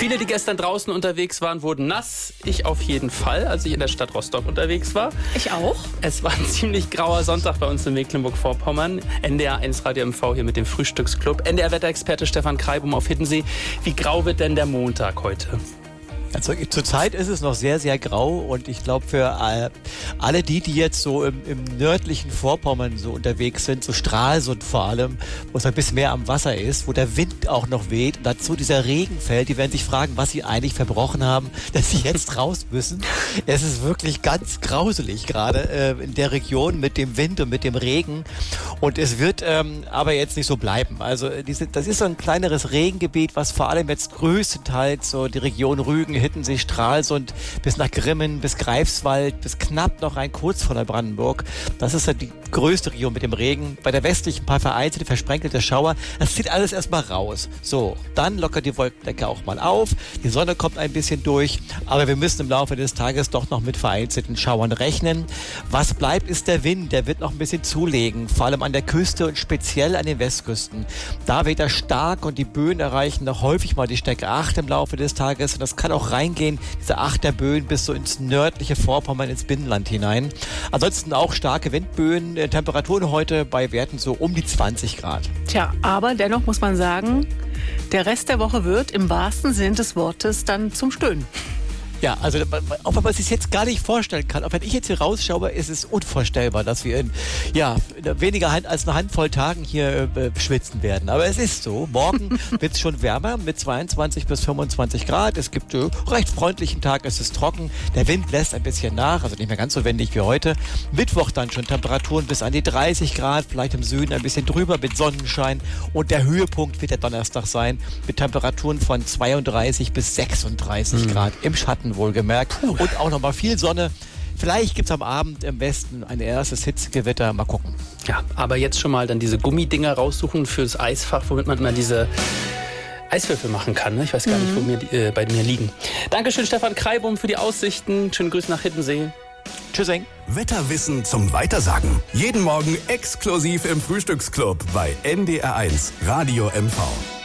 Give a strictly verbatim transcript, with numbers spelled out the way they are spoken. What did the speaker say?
Viele, die gestern draußen unterwegs waren, wurden nass. Ich auf jeden Fall, als ich in der Stadt Rostock unterwegs war. Ich auch. Es war ein ziemlich grauer Sonntag bei uns in Mecklenburg-Vorpommern. N D R eins Radio M V hier mit dem Frühstücksclub. N D R-Wetterexperte Stefan Kreibum auf Hiddensee. Wie grau wird denn der Montag heute? Also zurzeit ist es noch sehr, sehr grau und ich glaube für alle die, die jetzt so im, im nördlichen Vorpommern so unterwegs sind, so Stralsund vor allem, wo es ein bisschen mehr am Wasser ist, wo der Wind auch noch weht und dazu dieser Regen fällt, die werden sich fragen, was sie eigentlich verbrochen haben, dass sie jetzt raus müssen. Es ist wirklich ganz grauselig gerade äh, in der Region mit dem Wind und mit dem Regen und es wird ähm, aber jetzt nicht so bleiben. Also diese, das ist so ein kleineres Regengebiet, was vor allem jetzt größtenteils so die Region Rügen, Hiddensee, Stralsund bis nach Grimmen, bis Greifswald, bis knapp noch rein kurz vor Neubrandenburg. Das ist ja die größte Region mit dem Regen. Bei der westlichen ein paar vereinzelte, versprenkelte Schauer. Das zieht alles erstmal raus. So, dann lockert die Wolkendecke auch mal auf. Die Sonne kommt ein bisschen durch. Aber wir müssen im Laufe des Tages doch noch mit vereinzelten Schauern rechnen. Was bleibt, ist der Wind. Der wird noch ein bisschen zulegen. Vor allem an der Küste und speziell an den Westküsten. Da weht er stark und die Böen erreichen noch häufig mal die Stärke acht im Laufe des Tages. Und das kann auch reingehen, diese Achterböen bis so ins nördliche Vorpommern, ins Binnenland hinein. Ansonsten auch starke Windböen, äh, Temperaturen heute bei Werten so um die zwanzig Grad. Tja, aber dennoch muss man sagen, der Rest der Woche wird im wahrsten Sinn des Wortes dann zum Stöhnen. Ja, also auch wenn man sich jetzt gar nicht vorstellen kann, auch wenn ich jetzt hier rausschaue, ist es unvorstellbar, dass wir in ja, weniger als eine Handvoll Tagen hier äh, schwitzen werden. Aber es ist so. Morgen wird es schon wärmer mit zweiundzwanzig bis fünfundzwanzig Grad. Es gibt äh, recht freundlichen Tag, es ist trocken. Der Wind lässt ein bisschen nach, also nicht mehr ganz so windig wie heute. Mittwoch dann schon Temperaturen bis an die dreißig Grad, vielleicht im Süden ein bisschen drüber mit Sonnenschein. Und der Höhepunkt wird der Donnerstag sein mit Temperaturen von zweiunddreißig bis sechsunddreißig mhm. Grad im Schatten. Wohlgemerkt. Puh. Und auch nochmal viel Sonne. Vielleicht gibt es am Abend im Westen ein erstes Hitzegewitter. Mal gucken. Ja, aber jetzt schon mal dann diese Gummidinger raussuchen fürs Eisfach, womit man immer diese Eiswürfel machen kann. Ne? Ich weiß gar mhm. nicht, wo mir, äh, bei mir liegen. Dankeschön, Stefan Kreibum, für die Aussichten. Schönen Grüße nach Hiddensee. Tschüssing. Wetterwissen zum Weitersagen. Jeden Morgen exklusiv im Frühstücksclub bei N D R eins Radio M V.